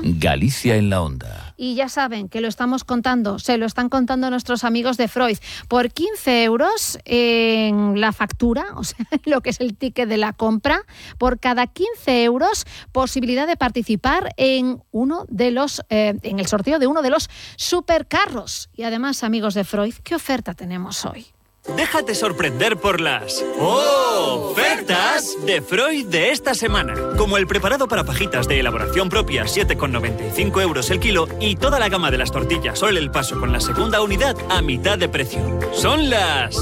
Galicia en la Onda. Y ya saben que lo estamos contando, se lo están contando nuestros amigos de Freud. Por 15 euros en la factura, o sea, lo que es el ticket de la compra, por cada 15 euros, posibilidad de participar en en el sorteo de uno de los supercarros. Y además, amigos de Freud, ¿qué oferta tenemos hoy? Déjate sorprender por las ofertas de Freud de esta semana. Como el preparado para fajitas de elaboración propia, 7,95 euros el kilo, y toda la gama de las tortillas Sol El Paso con la segunda unidad a mitad de precio. Son las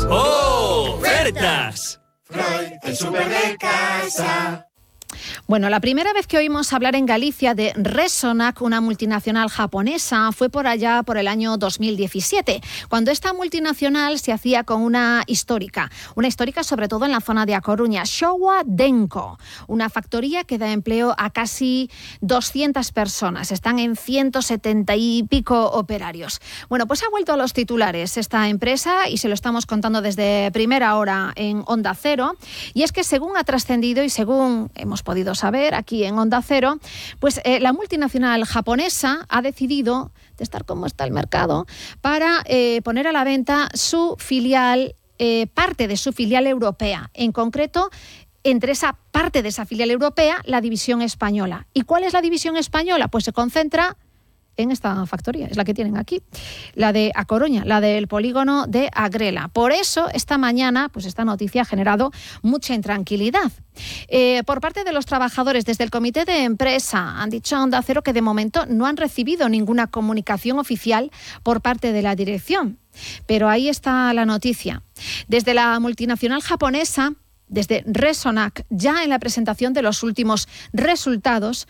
ofertas. Freud, el súper de casa. Bueno, la primera vez que oímos hablar en Galicia de Resonac, una multinacional japonesa, fue por allá por el año 2017, cuando esta multinacional se hacía con una histórica sobre todo en la zona de A Coruña, Showa Denko, una factoría que da empleo a casi 200 personas, están en 170 y pico operarios. Bueno, pues ha vuelto a los titulares esta empresa y se lo estamos contando desde primera hora en Onda Cero, y es que según ha trascendido y según hemos podido saber aquí en Onda Cero, pues la multinacional japonesa ha decidido, de estar como está el mercado, para poner a la venta su filial, parte de su filial europea, en concreto entre esa parte de esa filial europea, la división española. ¿Y cuál es la división española? Pues se concentra en esta factoría, es la que tienen aquí, la de A Coruña, la del polígono de Agrela. Por eso, esta mañana, pues esta noticia ha generado mucha intranquilidad. Por parte de los trabajadores, desde el comité de empresa, han dicho a Onda Cero que de momento no han recibido ninguna comunicación oficial por parte de la dirección. Pero ahí está la noticia. Desde la multinacional japonesa, desde Resonac, ya en la presentación de los últimos resultados,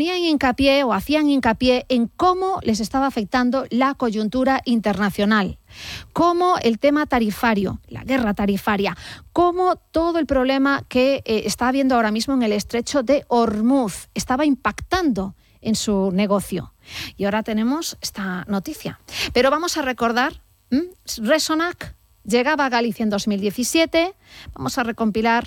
hacían hincapié en cómo les estaba afectando la coyuntura internacional, cómo el tema tarifario, la guerra tarifaria, cómo todo el problema que está habiendo ahora mismo en el estrecho de Hormuz estaba impactando en su negocio. Y ahora tenemos esta noticia. Pero vamos a recordar, Resonac llegaba a Galicia en 2017. Vamos a recopilar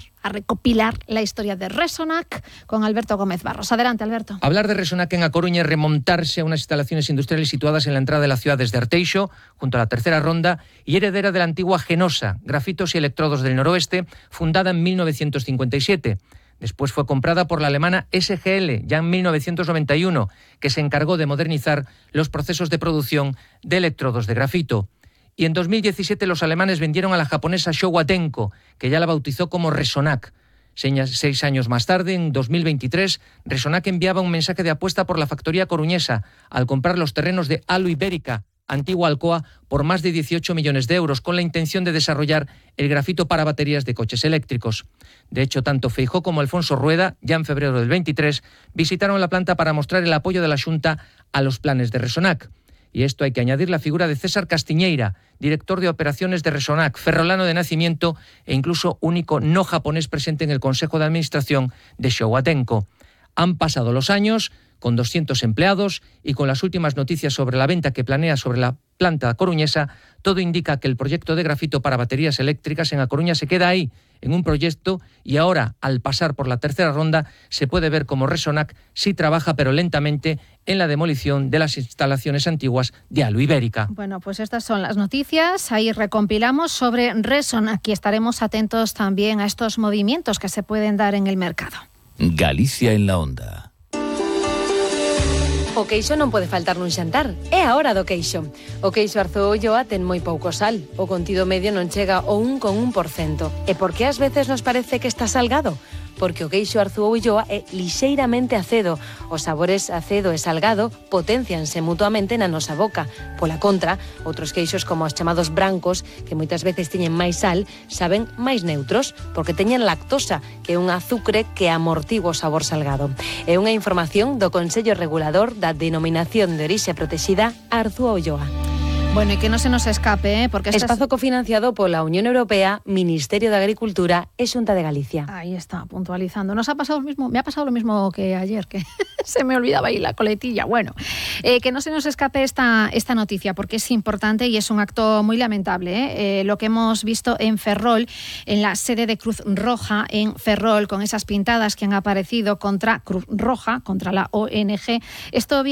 la historia de Resonac con Alberto Gómez Barros. Adelante, Alberto. Hablar de Resonac en A Coruña es remontarse a unas instalaciones industriales situadas en la entrada de la ciudad desde Arteixo, junto a la Tercera Ronda, y heredera de la antigua Genosa, Grafitos y Electrodos del Noroeste, fundada en 1957. Después fue comprada por la alemana SGL, ya en 1991, que se encargó de modernizar los procesos de producción de electrodos de grafito. Y en 2017 los alemanes vendieron a la japonesa Showa Denko, que ya la bautizó como Resonac. 6 años más tarde, en 2023, Resonac enviaba un mensaje de apuesta por la factoría coruñesa al comprar los terrenos de Alu Ibérica, antigua Alcoa, por más de 18 millones de euros, con la intención de desarrollar el grafito para baterías de coches eléctricos. De hecho, tanto Feijóo como Alfonso Rueda, ya en febrero del 23, visitaron la planta para mostrar el apoyo de la Xunta a los planes de Resonac. Y esto hay que añadir la figura de César Castiñeira, director de operaciones de Resonac, ferrolano de nacimiento e incluso único no japonés presente en el Consejo de Administración de Showa Denko. Han pasado los años, con 200 empleados y con las últimas noticias sobre la venta que planea sobre la planta coruñesa, todo indica que el proyecto de grafito para baterías eléctricas en A Coruña se queda ahí, en un proyecto, y ahora, al pasar por la Tercera Ronda, se puede ver cómo Resonac sí trabaja, pero lentamente, en la demolición de las instalaciones antiguas de Alu Ibérica. Bueno, pues estas son las noticias. Ahí recompilamos sobre Resonac y estaremos atentos también a estos movimientos que se pueden dar en el mercado. Galicia en la Onda. O queixo non pode faltar nun xantar. É a hora do queixo. O queixo Arzúa Ulloa ten moi pouco sal. O contido medio non chega ao 1,1%. E por que ás veces nos parece que está salgado? Porque o queixo Arzúa Ulloa é lixeiramente acedo. Os sabores acedo e salgado potencianse mutuamente na nosa boca. Pola contra, outros queixos como os chamados brancos, que moitas veces teñen máis sal, saben máis neutros, porque teñen lactosa, que é un azucre que amortigua o sabor salgado. É unha información do Consello Regulador da Denominación de Orixe Protexida Arzúa Ulloa. Bueno, y que no se nos escape, porque espazo cofinanciado pola Unión Europea, Ministerio de Agricultura e Xunta de Galicia. Ahí está, puntualizando. Me ha pasado lo mismo que ayer, que se me olvidaba ahí la coletilla. Bueno, que no se nos escape esta noticia, porque es importante y es un acto muy lamentable. Lo que hemos visto en Ferrol, en la sede de Cruz Roja en Ferrol, con esas pintadas que han aparecido contra Cruz Roja, contra la ONG. Esto